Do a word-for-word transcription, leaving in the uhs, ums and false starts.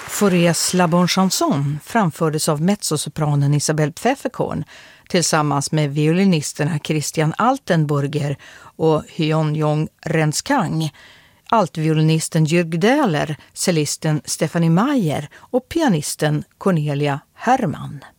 Faurés La Bonne Chanson framfördes av mezzosopranen Isabelle Pfefferkorn tillsammans med violinisterna Christian Altenburger och Hyun-Jong Renskang, altviolinisten Jürg Dähler, cellisten Stephanie Meyer och pianisten Cornelia Herrmann.